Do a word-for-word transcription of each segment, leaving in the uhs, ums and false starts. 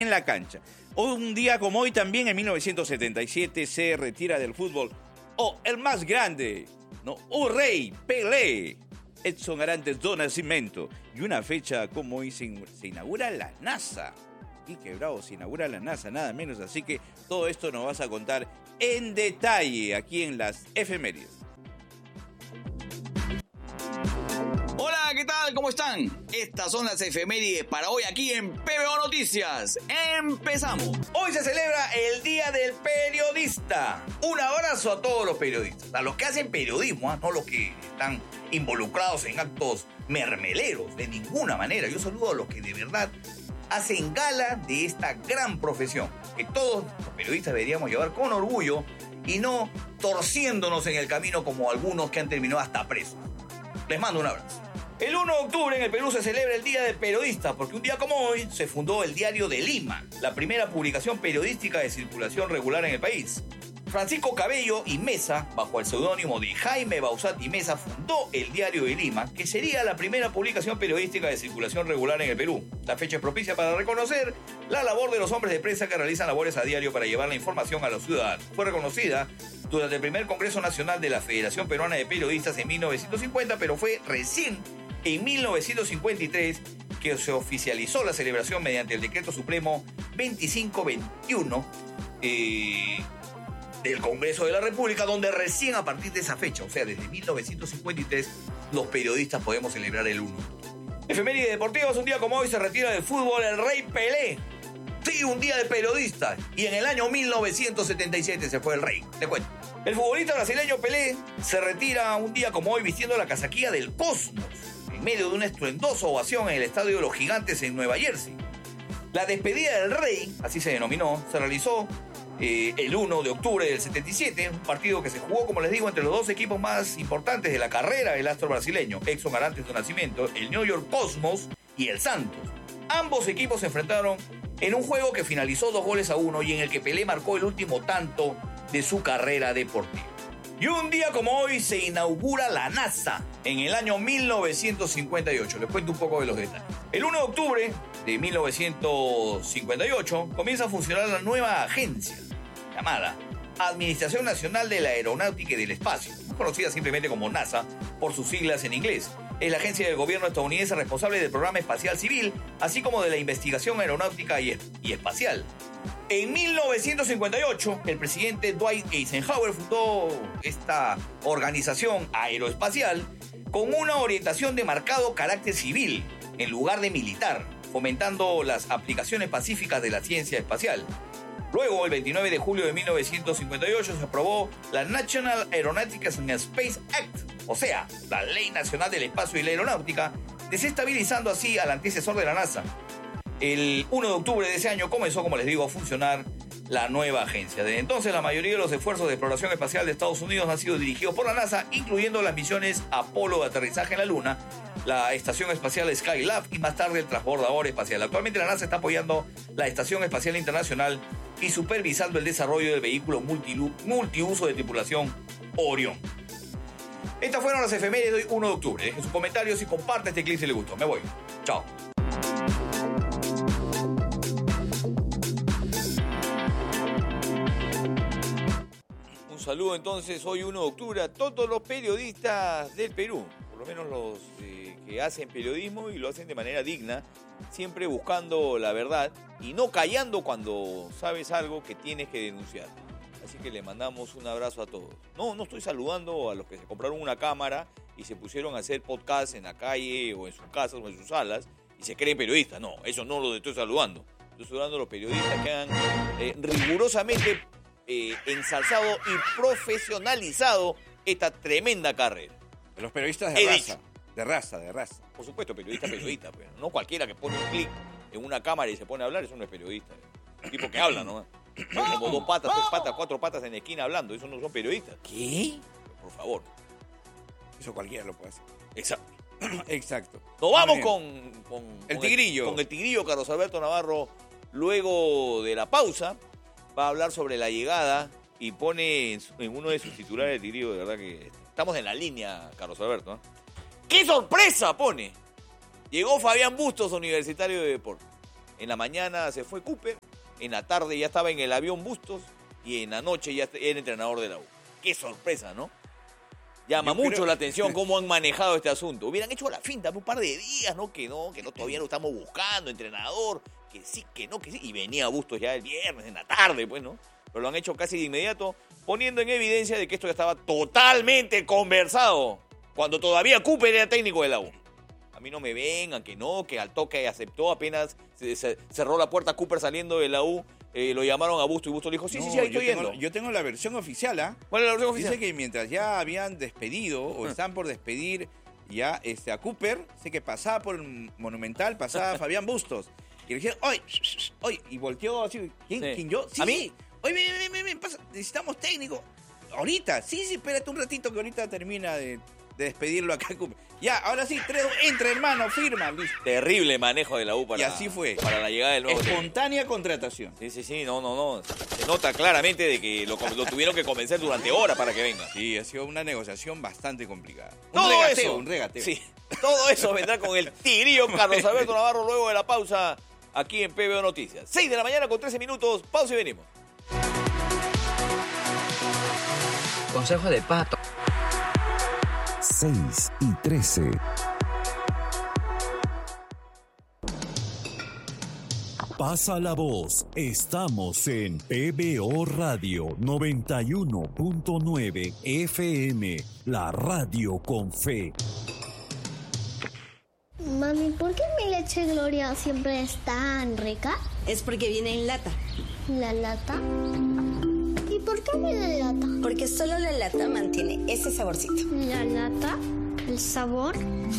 en la cancha. Un día como hoy también, en mil novecientos setenta y siete, se retira del fútbol, oh, el más grande, ¿no? ¡Oh, rey! ¡Pelé! Edson Arantes do Nascimento. Y una fecha como hoy se, se inaugura la NASA. Y quebrado, se inaugura la NASA, nada menos. Así que todo esto nos vas a contar en detalle aquí en las efemérides. Hola, ¿qué tal? ¿Cómo están? Estas son las efemérides para hoy aquí en P B O Noticias. ¡Empezamos! Hoy se celebra el Día del Periodista. Un abrazo a todos los periodistas, a los que hacen periodismo, ¿eh? No los que están involucrados en actos mermeleros, de ninguna manera. Yo saludo a los que de verdad hacen gala de esta gran profesión, que todos los periodistas deberíamos llevar con orgullo y no torciéndonos en el camino como algunos que han terminado hasta presos. Les mando un abrazo. El uno de octubre en el Perú se celebra el Día del Periodista, porque un día como hoy se fundó el Diario de Lima, la primera publicación periodística de circulación regular en el país. Francisco Cabello y Mesa, bajo el seudónimo de Jaime Bausat y Mesa, fundó el Diario de Lima, que sería la primera publicación periodística de circulación regular en el Perú. La fecha es propicia para reconocer la labor de los hombres de prensa que realizan labores a diario para llevar la información a los ciudadanos. Fue reconocida durante el primer Congreso Nacional de la Federación Peruana de Periodistas en mil novecientos cincuenta, pero fue recién en mil novecientos cincuenta y tres que se oficializó la celebración mediante el Decreto Supremo veinticinco veintiuno eh, del Congreso de la República, donde recién a partir de esa fecha, o sea, desde mil novecientos cincuenta y tres, los periodistas podemos celebrar el uno. Efemérides deportivas, un día como hoy se retira del fútbol el rey Pelé. Sí, un día de periodista. Y en el año mil novecientos setenta y siete se fue el rey. Te cuento. El futbolista brasileño Pelé se retira un día como hoy vistiendo la casaquilla del Cosmos, en medio de una estruendosa ovación en el Estadio de los Gigantes en Nueva Jersey. La despedida del rey, así se denominó, se realizó eh, el uno de octubre del setenta y siete, un partido que se jugó, como les digo, entre los dos equipos más importantes de la carrera del astro brasileño, Edson Arantes do Nascimento, el New York Cosmos y el Santos. Ambos equipos se enfrentaron en un juego que finalizó dos goles a uno y en el que Pelé marcó el último tanto de su carrera deportiva. Y un día como hoy se inaugura la NASA en el año mil novecientos cincuenta y ocho. Les cuento un poco de los detalles. El uno de octubre de mil novecientos cincuenta y ocho comienza a funcionar la nueva agencia llamada Administración Nacional de la Aeronáutica y del Espacio, conocida simplemente como NASA por sus siglas en inglés. Es la agencia del gobierno estadounidense responsable del programa espacial civil, así como de la investigación aeronáutica y, y espacial. En mil novecientos cincuenta y ocho, el presidente Dwight Eisenhower fundó esta organización aeroespacial con una orientación de marcado carácter civil, en lugar de militar, fomentando las aplicaciones pacíficas de la ciencia espacial. Luego, el veintinueve de julio de mil novecientos cincuenta y ocho, se aprobó la National Aeronautics and Space Act, o sea, la Ley Nacional del Espacio y la Aeronáutica, desestabilizando así al antecesor de la NASA. El uno de octubre de ese año comenzó, como les digo, a funcionar la nueva agencia. Desde entonces, la mayoría de los esfuerzos de exploración espacial de Estados Unidos han sido dirigidos por la NASA, incluyendo las misiones Apolo de aterrizaje en la Luna, la Estación Espacial Skylab y más tarde el transbordador espacial. Actualmente la NASA está apoyando la Estación Espacial Internacional y supervisando el desarrollo del vehículo multilu- multiuso de tripulación Orión. Estas fueron las efemérides de hoy, uno de octubre. Dejen sus comentarios y comparte este clip si les gustó. Me voy. Chao. Un saludo entonces hoy uno de octubre a todos los periodistas del Perú, por lo menos los eh, que hacen periodismo y lo hacen de manera digna, siempre buscando la verdad y no callando cuando sabes algo que tienes que denunciar. Así que le mandamos un abrazo a todos. No, no estoy saludando a los que se compraron una cámara y se pusieron a hacer podcast en la calle o en sus casas o en sus salas y se creen periodistas. No, eso no lo estoy saludando. Estoy saludando a los periodistas que han eh, rigurosamente eh, ensalzado y profesionalizado esta tremenda carrera. Los periodistas de He raza. dicho. De raza, de raza. Por supuesto, periodista, periodista. Pero no cualquiera que pone un clic en una cámara y se pone a hablar, eso no es periodista. Un tipo que habla, ¿no? Como dos patas, tres patas, cuatro patas en la esquina hablando. Eso no son periodistas. ¿Qué? Por favor. Eso cualquiera lo puede hacer. Exacto. Exacto. Nos vamos Muy con, con... El con tigrillo. con el tigrillo Carlos Alberto Navarro. Luego de la pausa, va a hablar sobre la llegada y pone en, su- en uno de sus titulares el tigrillo. De verdad que estamos en la línea, Carlos Alberto, ¿eh? ¡Qué sorpresa! Pone. Llegó Fabián Bustos, Universitario de Deportes. En la mañana se fue Cooper, en la tarde ya estaba en el avión Bustos y en la noche ya era entrenador de la U. Qué sorpresa, ¿no? Llama Yo mucho creo... la atención cómo han manejado este asunto. Hubieran hecho la finta un par de días, ¿no? Que no, que no, todavía lo estamos buscando, entrenador, que sí, que no, que sí. Y venía Bustos ya el viernes, en la tarde, pues, ¿no? Pero lo han hecho casi de inmediato, poniendo en evidencia de que esto ya estaba totalmente conversado, cuando todavía Cooper era técnico de la U. A mí no me vengan, que no, que al toque aceptó, apenas se, se cerró la puerta Cooper saliendo de la U, eh, lo llamaron a Bustos y Bustos le dijo, sí, No, sí, sí, ahí yo estoy tengo, yendo. yo tengo la versión oficial, ¿ah? ¿Cuál es la versión oficial? Dice que mientras ya habían despedido o están por despedir ya este, a Cooper, sé que pasaba por el Monumental, pasaba Fabián Bustos. Y le dijeron, oye, oye, y volteó así, ¿quién, Sí. ¿quién yo? Sí, ¿A mí? sí. Oye, ven, ven, ven, ven, pasa, necesitamos técnico. Ahorita, sí, sí, espérate un ratito que ahorita termina de, de despedirlo acá. Ya, ahora sí, tres, entra hermano, firma, listo. Terrible manejo de la U para, Y así fue. para la llegada del nuevo técnico. Espontánea contratación. Sí, sí, sí, no, no, no. Se nota claramente de que lo, lo tuvieron que convencer durante horas para que venga. Sí, ha sido una negociación bastante complicada. Un Todo regateo, eso, un regateo. Sí, todo eso vendrá con el tigrillo Carlos Alberto Navarro luego de la pausa aquí en P B O Noticias. seis de la mañana con trece minutos, pausa y venimos. Consejo de Pato. seis y trece. Pasa la voz. Estamos en P B O Radio noventa y uno punto nueve F M, la radio con fe. Mami, ¿por qué mi leche Gloria siempre es tan rica? Es porque viene en lata. ¿La lata? ¿Y por qué viene en lata? Porque solo la lata mantiene ese saborcito. ¿La lata? ¿El sabor?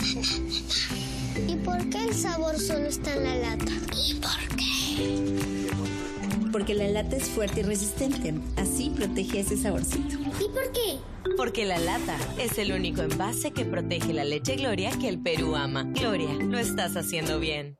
¿Y por qué el sabor solo está en la lata? ¿Y por qué? Porque la lata es fuerte y resistente. Así protege ese saborcito. ¿Y por qué? Porque la lata es el único envase que protege la leche Gloria que el Perú ama. Gloria, lo estás haciendo bien.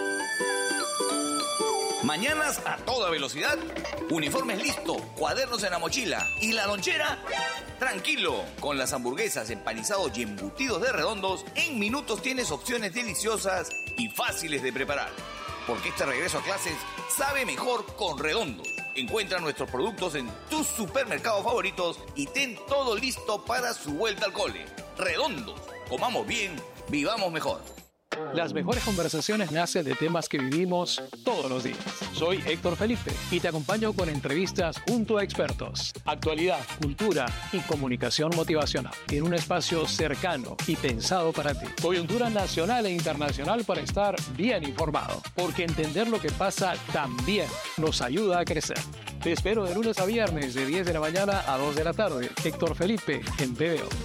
Mañanas a toda velocidad, uniformes listos, cuadernos en la mochila y la lonchera, tranquilo, con las hamburguesas, empanizados y embutidos de Redondos, en minutos tienes opciones deliciosas y fáciles de preparar. Porque este regreso a clases sabe mejor con Redondos. Encuentra nuestros productos en tus supermercados favoritos y ten todo listo para su vuelta al cole. Redondos, comamos bien, vivamos mejor. Las mejores conversaciones nacen de temas que vivimos todos los días. Soy Héctor Felipe y te acompaño con entrevistas junto a expertos, actualidad, cultura y comunicación motivacional en un espacio cercano y pensado para ti. Coyuntura nacional e internacional para estar bien informado, porque entender lo que pasa también nos ayuda a crecer. Te espero de lunes a viernes de diez de la mañana a dos de la tarde. Héctor Felipe en P B O.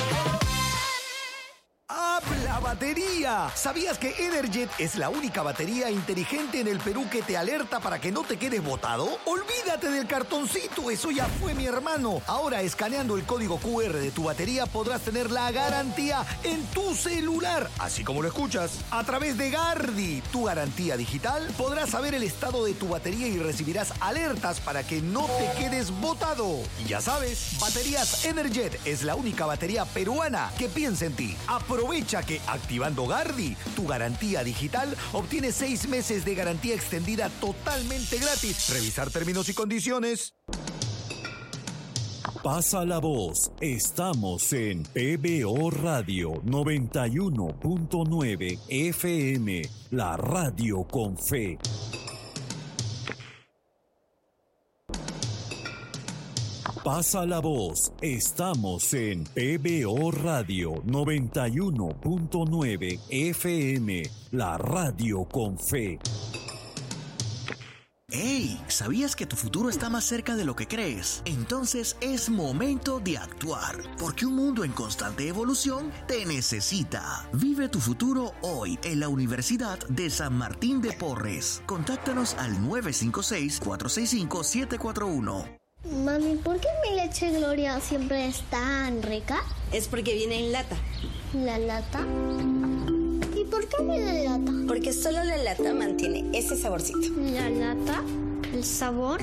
¡Habla batería! ¿Sabías que Energet es la única batería inteligente en el Perú que te alerta para que no te quedes botado? Olvídate del cartoncito, eso ya fue, mi hermano. Ahora, escaneando el código Q R de tu batería, podrás tener la garantía en tu celular, así como lo escuchas. A través de Gardi, tu garantía digital, podrás saber el estado de tu batería y recibirás alertas para que no te quedes botado. Y ya sabes, Baterías Energet es la única batería peruana que piensa en ti. Aprovecha que activando Gardi, tu garantía digital, obtienes seis meses de garantía extendida totalmente gratis. Revisar términos y condiciones. Pasa la voz. Estamos en P B O Radio noventa y uno punto nueve F M, la radio con fe. Pasa la voz. Estamos en P B O Radio noventa y uno punto nueve F M, la radio con fe. ¡Hey! ¿Sabías que tu futuro está más cerca de lo que crees? Entonces es momento de actuar, porque un mundo en constante evolución te necesita. Vive tu futuro hoy en la Universidad de San Martín de Porres. Contáctanos al nueve cinco seis, cuatro seis cinco, siete cuatro uno. Mami, ¿por qué mi leche Gloria siempre es tan rica? Es porque viene en lata. ¿La lata? ¿Y por qué viene en lata? Porque solo la lata mantiene ese saborcito. ¿La lata? ¿El sabor?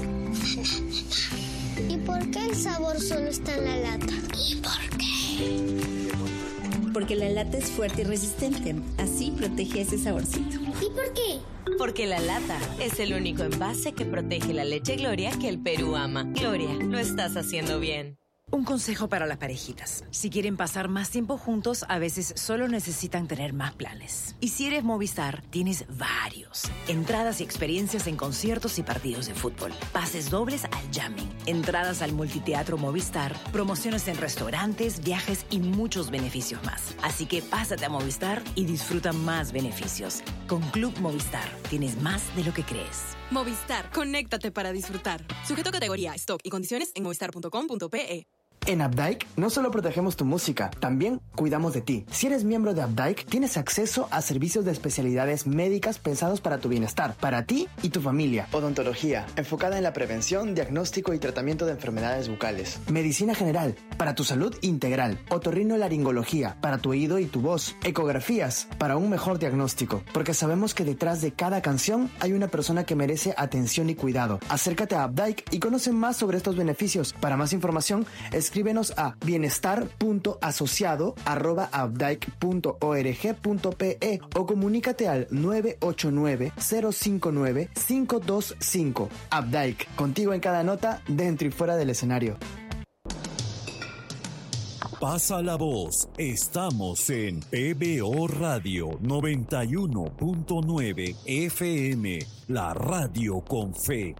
¿Y por qué el sabor solo está en la lata? ¿Y por qué? Porque la lata es fuerte y resistente. Así protege ese saborcito. ¿Y por qué? Porque la lata es el único envase que protege la leche Gloria que el Perú ama. Gloria, lo estás haciendo bien. Un consejo para las parejitas. Si quieren pasar más tiempo juntos, a veces solo necesitan tener más planes. Y si eres Movistar, tienes varios. Entradas y experiencias en conciertos y partidos de fútbol. Pases dobles al jamming. Entradas al multiteatro Movistar. Promociones en restaurantes, viajes y muchos beneficios más. Así que pásate a Movistar y disfruta más beneficios. Con Club Movistar, tienes más de lo que crees. Movistar, conéctate para disfrutar. Sujeto a categoría, stock y condiciones en movistar punto com punto pe. En Updike no solo protegemos tu música, también cuidamos de ti. Si eres miembro de Updike, tienes acceso a servicios de especialidades médicas pensados para tu bienestar, para ti y tu familia. Odontología, enfocada en la prevención, diagnóstico y tratamiento de enfermedades bucales. Medicina general, para tu salud integral. Otorrinolaringología, para tu oído y tu voz. Ecografías, para un mejor diagnóstico. Porque sabemos que detrás de cada canción hay una persona que merece atención y cuidado. Acércate a Updike y conoce más sobre estos beneficios. Para más información, es escríbenos a bienestar punto asociado arroba updike punto org punto pe o comunícate al nueve ocho nueve, cero cinco nueve, cinco dos cinco. Updike, contigo en cada nota, dentro y fuera del escenario. Pasa la voz, estamos en P B O Radio noventa y uno punto nueve F M, la radio con fe.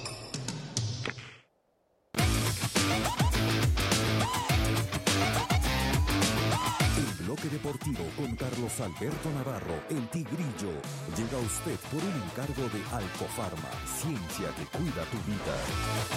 Deportivo con Carlos Alberto Navarro, el Tigrillo, llega a usted por un encargo de Alcofarma, ciencia que cuida tu vida.